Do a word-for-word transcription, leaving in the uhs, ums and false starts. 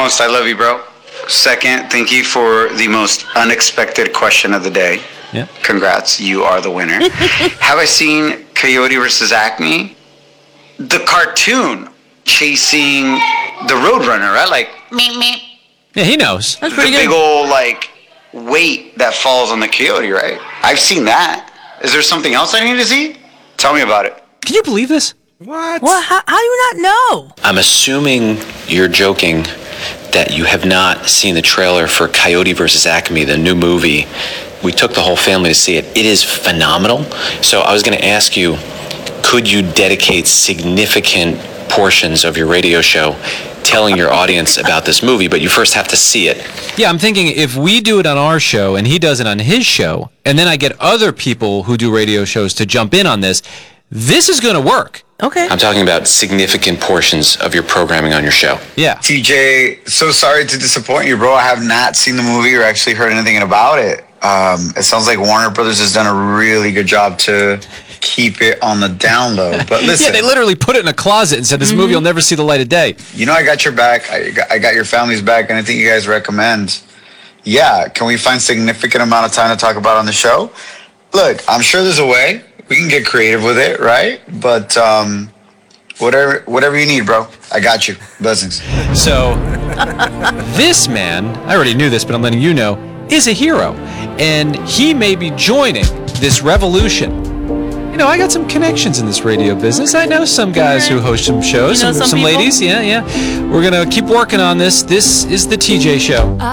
foremost, I love you, bro. Second, thank you for the most unexpected question of the day. Yeah. Congrats, you are the winner. Have I seen Coyote versus Acme? The cartoon chasing the Roadrunner, right? Like, meep, meep. Yeah, he knows. That's The pretty big good. old, like, weight that falls on the coyote, right? I've seen that. Is there something else I need to see? Tell me about it. Can you believe this? What? What? How, how do you not know? I'm assuming you're joking that you have not seen the trailer for Coyote versus Acme, the new movie. We took the whole family to see it. It is phenomenal. So I was going to ask you, could you dedicate significant portions of your radio show telling your audience about this movie, but you first have to see it? Yeah, I'm thinking if we do it on our show and he does it on his show, and then I get other people who do radio shows to jump in on this, this is going to work. Okay. I'm talking about significant portions of your programming on your show. Yeah. T J, so sorry to disappoint you, bro. I have not seen the movie or actually heard anything about it. Um, it sounds like Warner Brothers has done a really good job to keep it on the down low. But listen, Yeah, they literally put it in a closet and said this movie will never see the light of day. you know I got your back. I got, I got your family's back. Anything you guys recommend? Yeah, can we find significant amount of time to talk about on the show? Look, I'm sure there's a way. We can get creative with it, right? But um, whatever, whatever you need, bro. I got you. Blessings. So, this man, I already knew this, but I'm letting you know, is a hero. And he may be joining this revolution. You know, I got some connections in this radio business. I know some guys who host some shows, You know some, some some people? ladies. Yeah, yeah. We're going to keep working on this. This is the T J Show.